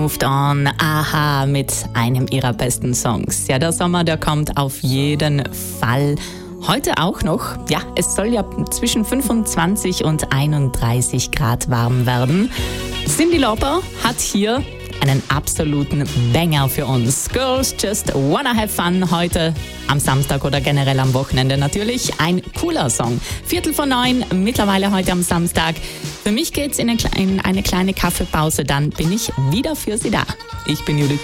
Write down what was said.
Moved On, Aha mit einem ihrer besten Songs. Ja, der Sommer, der kommt auf jeden Fall. Heute auch noch. Ja, es soll ja zwischen 25 und 31 Grad warm werden. Cyndi Lauper hat hier einen absoluten Banger für uns. Girls Just Wanna Have Fun heute am Samstag oder generell am Wochenende natürlich. Ein cooler Song. 8:45, mittlerweile heute am Samstag. Für mich geht's in eine kleine Kaffeepause, dann bin ich wieder für Sie da. Ich bin Judith.